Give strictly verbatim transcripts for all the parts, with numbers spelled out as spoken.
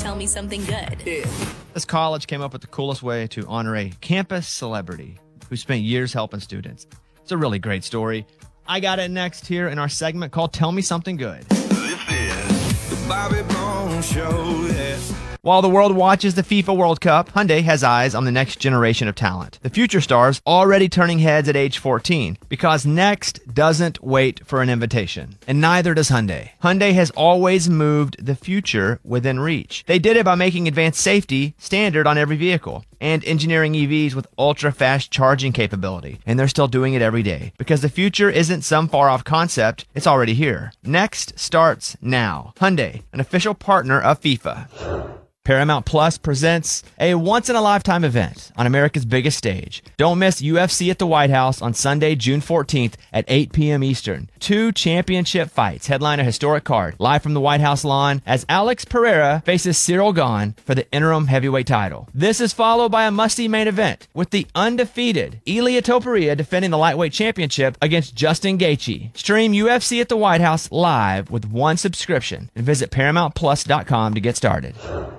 Tell me something good. Yeah. This college came up with the coolest way to honor a campus celebrity who spent years helping students. It's a really great story. I got it next here in our segment called Tell Me Something Good. This is the Bobby Bones Show, yeah. While the world watches the FIFA World Cup, Hyundai has eyes on the next generation of talent. The future stars already turning heads at age fourteen because next doesn't wait for an invitation. And neither does Hyundai. Hyundai has always moved the future within reach. They did it by making advanced safety standard on every vehicle and engineering E Vs with ultra-fast charging capability. And they're still doing it every day because the future isn't some far-off concept. It's already here. Next starts now. Hyundai, an official partner of FIFA. Paramount Plus presents a once-in-a-lifetime event on America's biggest stage. Don't miss U F C at the White House on Sunday, June fourteenth at eight p.m. Eastern. Two championship fights headline a historic card live from the White House lawn as Alex Pereira faces Cyril Gahn for the interim heavyweight title. This is followed by a must-see main event with the undefeated Ilia Topuria defending the lightweight championship against Justin Gaethje. Stream U F C at the White House live with one subscription and visit paramount plus dot com to get started.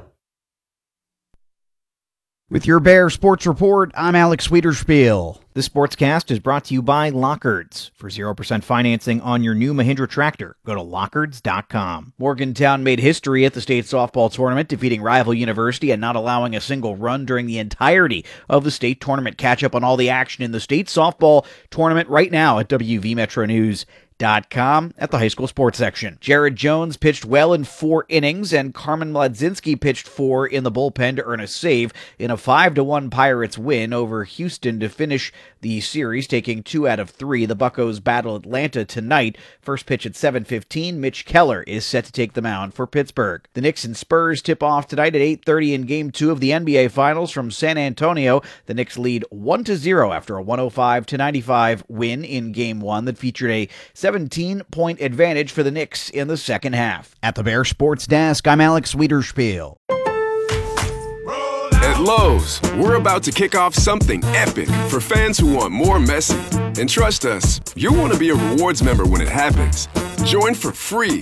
With your Bear Sports Report, I'm Alex Wiederspiel. This sportscast is brought to you by Lockards. For zero percent financing on your new Mahindra tractor, go to lockards dot com. Morgantown made history at the state softball tournament, defeating rival University and not allowing a single run during the entirety of the state tournament. Catch up on all the action in the state softball tournament right now at W V Metro News. Dot com at the high school sports section. Jared Jones pitched well in four innings, and Carmen Mladzinski pitched four in the bullpen to earn a save in a five to one Pirates win over Houston to finish the series, taking two out of three. The Buccos battle Atlanta tonight. First pitch at seven fifteen. Mitch Keller is set to take the mound for Pittsburgh. The Knicks and Spurs tip off tonight at eight thirty in Game two of the N B A Finals from San Antonio. The Knicks lead one to zero after a one oh five to ninety-five win in Game one that featured a seventeen-point advantage for the Knicks in the second half. At the Bear Sports Desk, I'm Alex Wiederspiel. At Lowe's, we're about to kick off something epic for fans who want more Messi. And trust us, you'll want to be a rewards member when it happens. Join for free